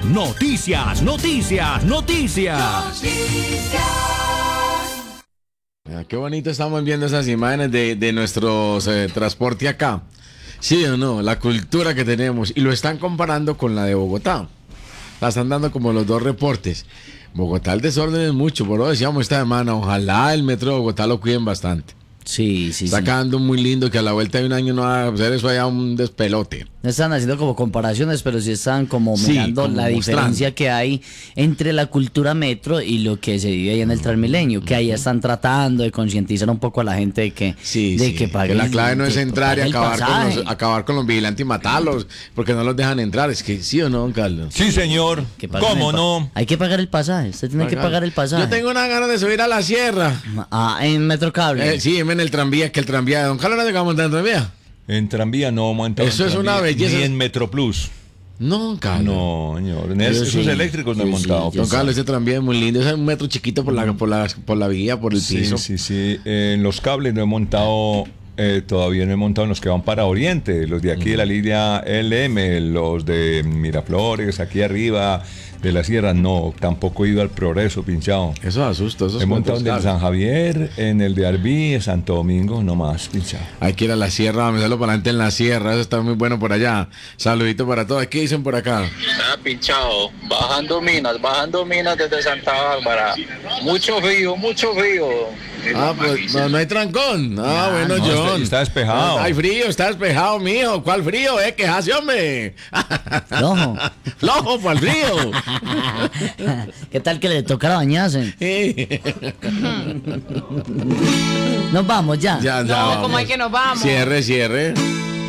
Noticias. Qué bonito estamos viendo esas imágenes de nuestro transporte acá. Sí o no, la cultura que tenemos. Y lo están comparando con la de Bogotá. La están dando como los dos reportes. Bogotá el desorden es mucho, por eso decíamos esta semana, ojalá el metro de Bogotá lo cuiden bastante. Sí. Está quedando muy lindo que a la vuelta de un año no va a hacer eso allá un despelote. No están haciendo como comparaciones, pero sí están como mirando como la diferencia que hay entre la cultura metro y lo que se vive ahí en el Transmilenio, que ahí están tratando de concientizar un poco a la gente de que pague. Que la clave no es entrar y pague acabar con los vigilantes y matarlos, porque no los dejan entrar. Es que sí o no, don Carlos. Sí, señor. ¿Cómo no? Hay que pagar el pasaje. Usted tiene que pagar el pasaje. Yo tengo una ganas de subir a la sierra. En Metrocable. Sí, en el tranvía, que el tranvía de don Carlos no se va a montar en tranvía. En tranvía no monta. Eso es una belleza. Ni en Metroplus. No, Carlos. No, señor. Esos eléctricos no he montado. Don Carlos, ese tranvía es muy lindo. Es un metro chiquito por la vía, por el piso. Sí. En los cables no he montado. Todavía no he montado en los que van para Oriente, los de aquí de la línea LM, los de Miraflores, aquí arriba de la sierra, no, tampoco he ido al Progreso, pinchado. Eso asusta, he montado en el de San Javier, en el de Arbí, Santo Domingo, no más, pinchado. Hay que ir a la sierra, vamos a hacerlo para adelante en la sierra, eso está muy bueno por allá. Saludito para todos, ¿qué dicen por acá? Pinchado, bajando minas desde Santa Bárbara, mucho frío. Pues no hay trancón. Bueno, no, John. Está despejado. Hay frío, está despejado, mijo. ¿Cuál frío? Quejase, hombre. Flojo. Flojo para el frío. ¿Qué tal que le tocara bañarse? Sí. Nos vamos ya. Ya, No, vamos. ¿cómo es que nos vamos? Cierre.